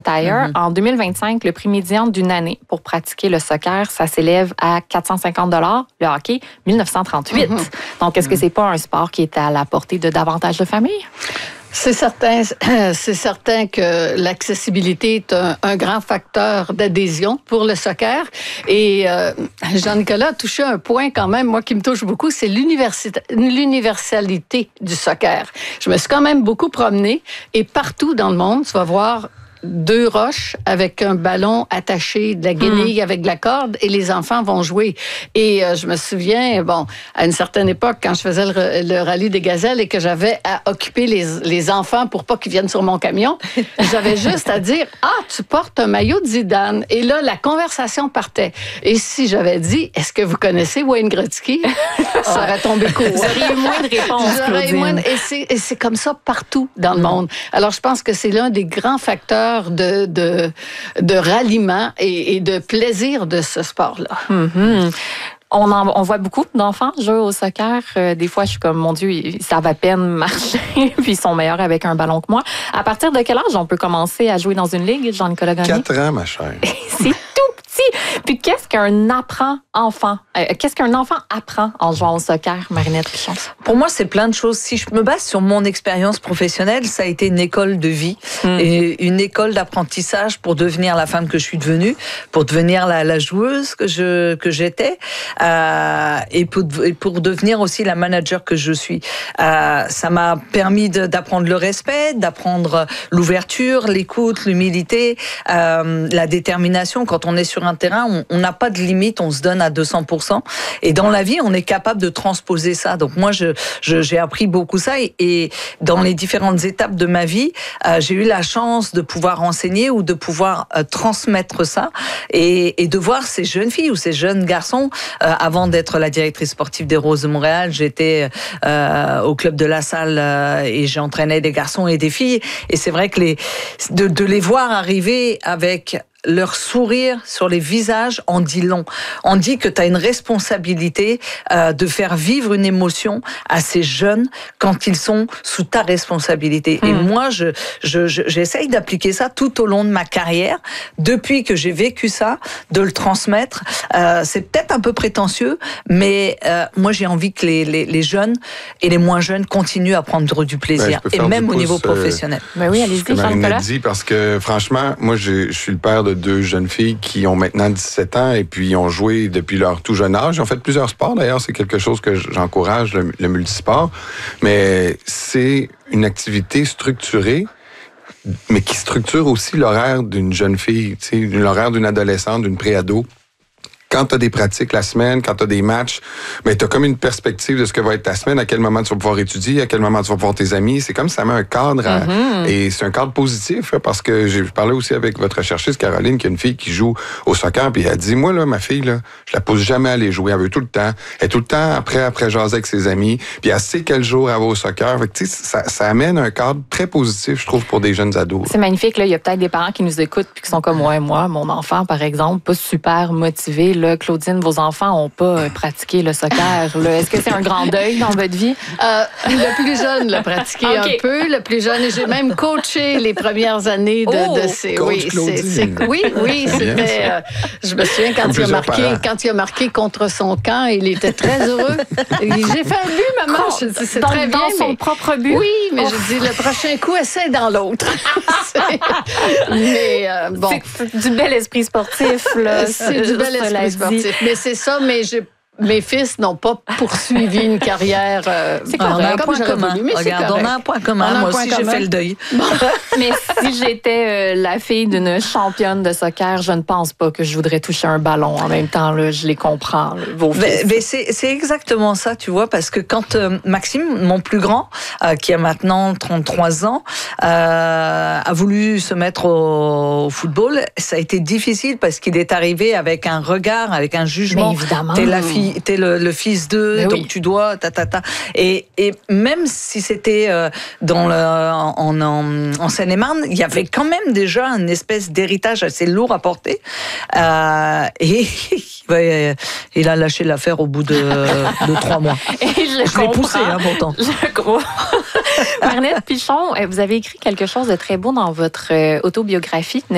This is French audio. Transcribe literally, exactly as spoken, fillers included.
Tire. Mm-hmm. En deux mille vingt-cinq, le prix médian d'une année pour pratiquer le soccer, ça s'élève à quatre cent cinquante dollars. Le hockey, mille neuf cent trente-huit. Mm-hmm. Donc, est-ce que c'est pas un sport qui est à la portée de davantage de familles? C'est certain, c'est certain que l'accessibilité est un, un grand facteur d'adhésion pour le soccer. Et euh, Jean-Nicolas a touché un point quand même, moi, qui me touche beaucoup, c'est l'universalité du soccer. Je me suis quand même beaucoup promenée et partout dans le monde, tu vas voir deux roches avec un ballon attaché, de la guenille mmh. avec de la corde, et les enfants vont jouer. Et euh, je me souviens, bon, à une certaine époque, quand je faisais le, le rallye des gazelles et que j'avais à occuper les, les enfants pour pas qu'ils viennent sur mon camion, j'avais juste à dire « Ah, tu portes un maillot de Zidane ». Et là, la conversation partait. Et si j'avais dit « Est-ce que vous connaissez Wayne Gretzky? » Ça aurait tombé court. Vous auriez eu moins de réponses, Claudine. Moins de... Et, c'est, et c'est comme ça partout dans le mmh. monde. Alors, je pense que c'est l'un des grands facteurs De, de, de ralliement et, et de plaisir de ce sport-là. Mm-hmm. On, en, on voit beaucoup d'enfants jouer au soccer. Euh, des fois, je suis comme, mon Dieu, ils savent à peine marcher, puis ils sont meilleurs avec un ballon que moi. À partir de quel âge on peut commencer à jouer dans une ligue, Jean-Nicolas Gagné? Quatre ans, ma chère. C'est tout petit. Puis qu'est-ce qu'un apprend enfant? Euh, qu'est-ce qu'un enfant apprend en jouant au soccer, Marinette Pichon? Pour moi, c'est plein de choses. Si je me base sur mon expérience professionnelle, ça a été une école de vie mm. et une école d'apprentissage pour devenir la femme que je suis devenue, pour devenir la, la joueuse que je que j'étais euh, et, pour, et pour devenir aussi la manager que je suis. Euh, ça m'a permis de, d'apprendre le respect, d'apprendre l'ouverture, l'écoute, l'humilité, euh, la détermination. Quand on est sur un terrain, on n'a pas de limite, on se donne à deux cents pour cent. Et dans la vie, on est capable de transposer ça. Donc moi, je, je, j'ai appris beaucoup ça. Et, et dans les différentes étapes de ma vie, euh, j'ai eu la chance de pouvoir enseigner ou de pouvoir euh, transmettre ça et, et de voir ces jeunes filles ou ces jeunes garçons. Euh, avant d'être la directrice sportive des Roses de Montréal, j'étais euh, au club de la Salle euh, et j'entraînais des garçons et des filles. Et c'est vrai que les, de, de les voir arriver avec leur sourire sur les visages en dit long. On dit que tu as une responsabilité euh, de faire vivre une émotion à ces jeunes quand ils sont sous ta responsabilité. Mmh. Et moi, je, je, je, j'essaye d'appliquer ça tout au long de ma carrière. Depuis que j'ai vécu ça, de le transmettre. Euh, c'est peut-être un peu prétentieux, mais euh, moi, j'ai envie que les, les, les jeunes et les moins jeunes continuent à prendre du plaisir, ben, et même au pouce, niveau professionnel. Ben oui, allez-y, ce que Marinette dit, parce que franchement, moi, je suis le père de deux jeunes filles qui ont maintenant dix-sept ans et puis ont joué depuis leur tout jeune âge. Ils ont fait plusieurs sports, d'ailleurs. C'est quelque chose que j'encourage, le, le multisport. Mais c'est une activité structurée, mais qui structure aussi l'horaire d'une jeune fille, tu sais, l'horaire d'une adolescente, d'une préado. Quand tu as des pratiques la semaine, quand tu as des matchs, ben, tu as comme une perspective de ce que va être ta semaine, à quel moment tu vas pouvoir étudier, à quel moment tu vas voir tes amis. C'est comme ça met un cadre à, mm-hmm. et c'est un cadre positif, parce que j'ai parlé aussi avec votre recherchiste Caroline, qui est une fille qui joue au soccer, puis elle dit, moi, là, ma fille, là, je la pousse jamais à aller jouer. Elle veut tout le temps. Elle est tout le temps après, après jaser avec ses amis, puis elle sait quel jour elle va au soccer. Fait que, ça, ça amène un cadre très positif, je trouve, pour des jeunes ados. C'est magnifique. Là. Il y a peut-être des parents qui nous écoutent puis qui sont comme, ouais, moi, mon enfant, par exemple, pas super motivé. Là, Claudine, vos enfants n'ont pas pratiqué le soccer. Là. Est-ce que c'est un grand deuil dans votre vie? Euh, le plus jeune l'a pratiqué okay. un peu. Le plus jeune, et j'ai même coaché les premières années de, oh, de ces... Coach oui, Claudine. c'est, c'est, oui, oui, c'était... Euh, je me souviens quand il, a marqué, quand il a marqué contre son camp, il était très heureux. J'ai fait un but, maman. Je dis, c'est dans, très bien, dans son mais... propre but? Oui, mais oh. je dis, le prochain coup, essaie dans l'autre. mais euh, bon... C'est, c'est du bel esprit sportif, là. C'est du bel esprit sportif. Mais c'est ça, mais je... Mes fils n'ont pas poursuivi une carrière. Euh, c'est correct. On a un point commun. Voulu, Regarde, on a un point commun. Moi aussi, j'ai fait le deuil. Bon. Mais si j'étais euh, la fille d'une championne de soccer, je ne pense pas que je voudrais toucher un ballon. En même temps, là, je les comprends, là, vos fils. Mais, mais c'est, c'est exactement ça, tu vois, parce que quand euh, Maxime, mon plus grand, euh, qui a maintenant trente-trois ans, euh, a voulu se mettre au, au football, ça a été difficile parce qu'il est arrivé avec un regard, avec un jugement. Mais évidemment. T'es la fille, t'es le, le fils d'eux, mais donc oui. tu dois, ta, ta, ta. Et, et même si c'était euh, dans le, en, en, en Seine-et-Marne, il y avait quand même déjà une espèce d'héritage assez lourd à porter. Euh, et ouais, il a lâché l'affaire au bout de, de trois mois. Et je, je l'ai poussé, hein, pourtant. Je comprends. Marinette Pichon, vous avez écrit quelque chose de très beau dans votre autobiographie.